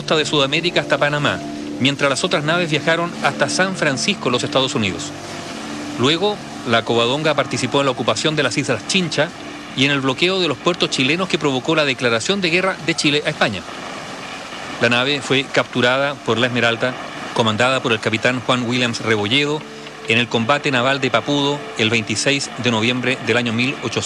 costa de Sudamérica hasta Panamá, mientras las otras naves viajaron hasta San Francisco, los Estados Unidos. Luego, la Covadonga participó en la ocupación de las Islas Chincha y en el bloqueo de los puertos chilenos que provocó la declaración de guerra de Chile a España. La nave fue capturada por la Esmeralda, comandada por el capitán Juan Williams Rebolledo, en el combate naval de Papudo el 26 de noviembre del año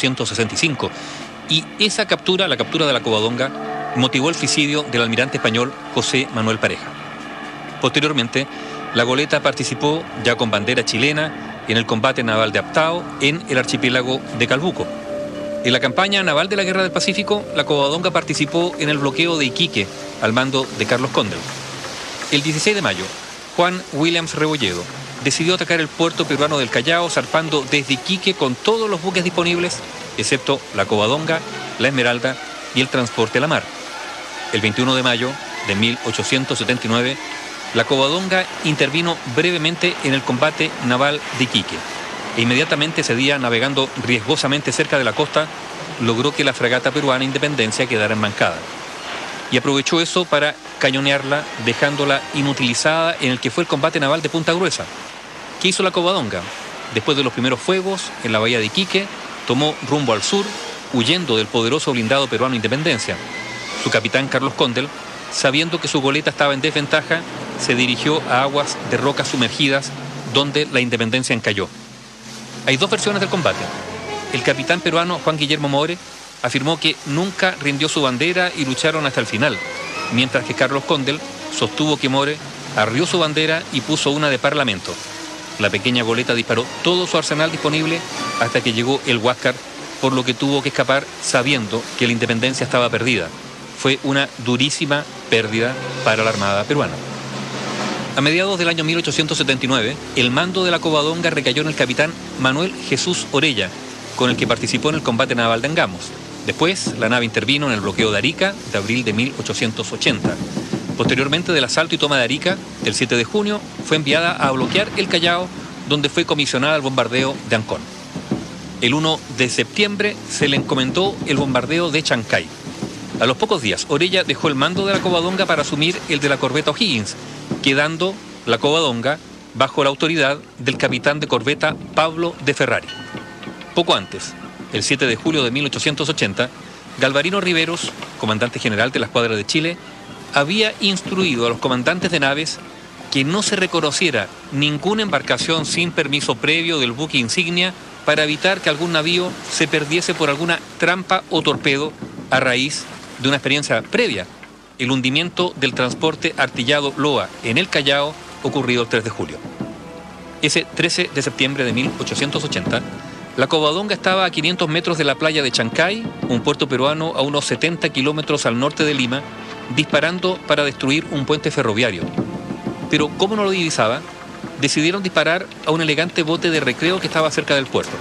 1865. Y esa captura, la captura de la Covadonga, motivó el suicidio del almirante español José Manuel Pareja. Posteriormente, la goleta participó, ya con bandera chilena, en el combate naval de Aptao en el archipiélago de Calbuco. En la campaña naval de la Guerra del Pacífico, la Covadonga participó en el bloqueo de Iquique, al mando de Carlos Condel. El 16 de mayo, Juan Williams Rebolledo decidió atacar el puerto peruano del Callao, zarpando desde Iquique con todos los buques disponibles, excepto la Covadonga, la Esmeralda y el transporte a la mar. El 21 de mayo de 1879, la Covadonga intervino brevemente en el combate naval de Iquique e inmediatamente ese día, navegando riesgosamente cerca de la costa, logró que la fragata peruana Independencia quedara embancada. Y aprovechó eso para cañonearla, dejándola inutilizada en el que fue el combate naval de Punta Gruesa. ¿Qué hizo la Covadonga? Después de los primeros fuegos en la bahía de Iquique, tomó rumbo al sur, huyendo del poderoso blindado peruano Independencia. Su capitán Carlos Condel, sabiendo que su goleta estaba en desventaja, se dirigió a aguas de rocas sumergidas, donde la Independencia encalló. Hay dos versiones del combate. El capitán peruano Juan Guillermo More afirmó que nunca rindió su bandera y lucharon hasta el final, mientras que Carlos Condel sostuvo que More arrió su bandera y puso una de parlamento. La pequeña goleta disparó todo su arsenal disponible hasta que llegó el Huáscar, por lo que tuvo que escapar sabiendo que la Independencia estaba perdida. Fue una durísima pérdida para la Armada peruana. A mediados del año 1879, el mando de la Covadonga recayó en el capitán Manuel Jesús Orella, con el que participó en el combate naval de Angamos. Después, la nave intervino en el bloqueo de Arica de abril de 1880. Posteriormente, del asalto y toma de Arica, del 7 de junio, fue enviada a bloquear el Callao, donde fue comisionada al bombardeo de Ancón. El 1 de septiembre se le encomendó el bombardeo de Chancay. A los pocos días, Orella dejó el mando de la Covadonga para asumir el de la corbeta O'Higgins, quedando la Covadonga bajo la autoridad del capitán de corbeta Pablo de Ferrari. Poco antes, el 7 de julio de 1880, Galvarino Riveros, comandante general de la Escuadra de Chile, había instruido a los comandantes de naves que no se reconociera ninguna embarcación sin permiso previo del buque insignia para evitar que algún navío se perdiese por alguna trampa o torpedo a raíz de una experiencia previa, el hundimiento del transporte artillado Loa en el Callao, ocurrido el 3 de julio. Ese 13 de septiembre de 1880, la Covadonga estaba a 500 metros de la playa de Chancay, un puerto peruano a unos 70 kilómetros al norte de Lima, disparando para destruir un puente ferroviario. Pero como no lo divisaba, decidieron disparar a un elegante bote de recreo que estaba cerca del puerto.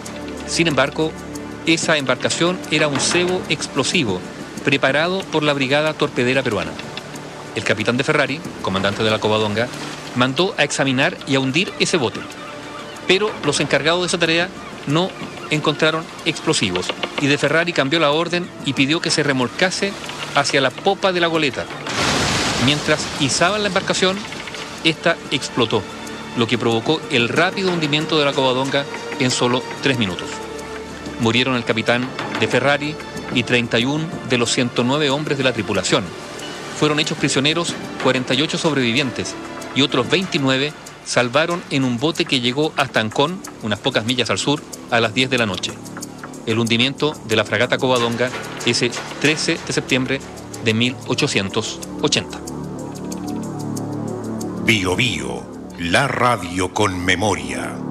Sin embargo, esa embarcación era un cebo explosivo preparado por la brigada torpedera peruana. El capitán de Ferrari, comandante de la Covadonga, mandó a examinar y a hundir ese bote. Pero los encargados de esa tarea no encontraron explosivos y de Ferrari cambió la orden y pidió que se remolcase hacia la popa de la goleta. Mientras izaban la embarcación, esta explotó, lo que provocó el rápido hundimiento de la Covadonga en solo 3 minutos. Murieron el capitán de Ferrari y 31 de los 109 hombres de la tripulación. Fueron hechos prisioneros 48 sobrevivientes y otros 29 salvaron en un bote que llegó hasta Ancón, unas pocas millas al sur, a las 10 de la noche. El hundimiento de la fragata Covadonga ese 13 de septiembre de 1880. Bio Bio, la radio con memoria.